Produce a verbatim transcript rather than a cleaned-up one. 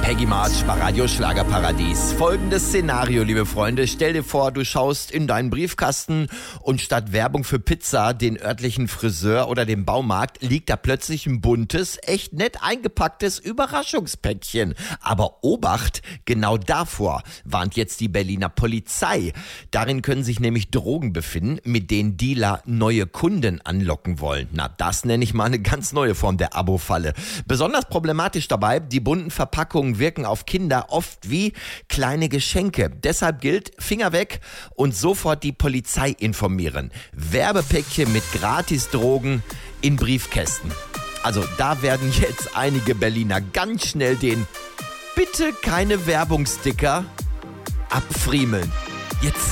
Peggy March bei Radio Schlagerparadies. Folgendes Szenario, liebe Freunde. Stell dir vor, du schaust in deinen Briefkasten und statt Werbung für Pizza, den örtlichen Friseur oder den Baumarkt, liegt da plötzlich ein buntes, echt nett eingepacktes Überraschungspäckchen. Aber Obacht, genau davor warnt jetzt die Berliner Polizei. Darin können sich nämlich Drogen befinden, mit denen Dealer neue Kunden anlocken wollen. Na, das nenne ich mal eine ganz neue Form der Abo-Falle. Besonders problematisch dabei, die bunten Verpackungen wirken auf Kinder oft wie kleine Geschenke. Deshalb gilt, Finger weg und sofort die Polizei informieren. Werbepäckchen mit Gratis-Drogen in Briefkästen. Also da werden jetzt einige Berliner ganz schnell den "Bitte keine Werbungsticker" abfriemeln. Jetzt